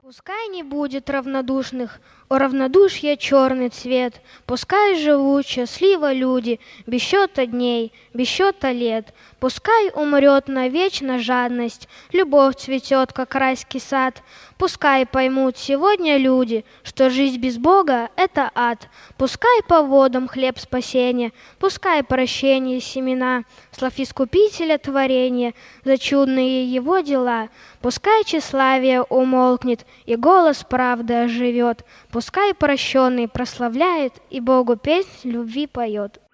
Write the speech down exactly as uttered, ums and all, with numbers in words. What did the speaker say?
Пускай не будет равнодушных, о равнодушье черный цвет, пускай живут счастливо люди, без счета дней, без счета лет. Пускай умрет навечно жадность, любовь цветет, как райский сад. Пускай поймут сегодня люди, что жизнь без Бога — это ад. Пускай по водам хлеб спасения, пускай прощение семена, слов Искупителя творения за чудные его дела. Пускай тщеславие умолкнет, и голос правды оживет. Пускай прощенный прославляет и Богу песнь любви поет.